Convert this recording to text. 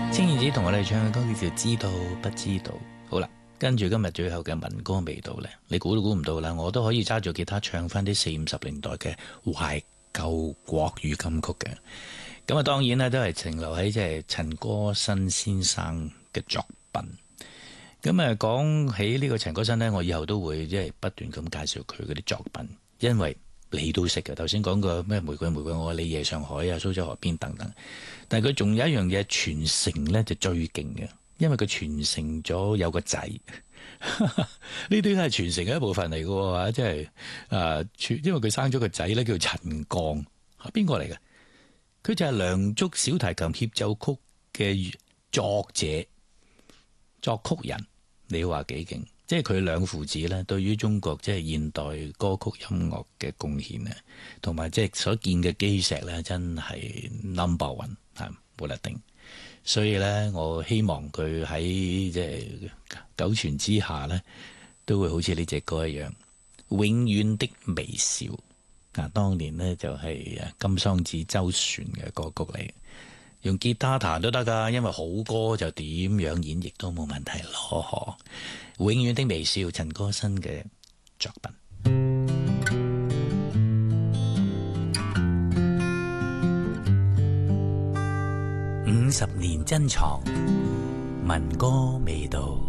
青燕子同我哋唱嘅歌叫做知道不知道。好啦，跟住今日最後嘅民歌味道呢，你估都估唔到啦，我都可以揸住吉他唱翻啲40-50年代嘅懷舊國語金曲嘅。咁啊，當然咧都係停留喺即係陳歌辛先生嘅作品。咁啊，講起呢個陳歌辛呢，我以後都會即係不斷咁介紹佢嗰啲作品，因為你都識嘅。頭先講過咩玫瑰玫瑰我愛你夜上海啊，蘇州河邊等等。但係佢仲有一樣嘢傳承呢，就最勁嘅，因為佢傳承咗有個仔，呢啲都係傳承嘅一部分嚟嘅喎，即係因為佢生咗個仔呢，叫陳鋼，邊個嚟嘅？佢就係梁祝小提琴協奏曲嘅作者、作曲人，你話幾勁？即係佢兩父子咧，對於中國即係現代歌曲音樂嘅貢獻咧，同埋即係所見嘅基石咧，真係 number one 係冇得定。所以咧，我希望佢喺即係久存之下咧，都會好似呢隻歌一樣，永遠的微笑。當年呢，就係金桑子周璇嘅歌曲嚟，用吉他彈都得㗎，因為好歌就點樣演繹都冇問題咯。永遠的微笑，陳歌辛嘅作品。50年珍藏，民歌味道。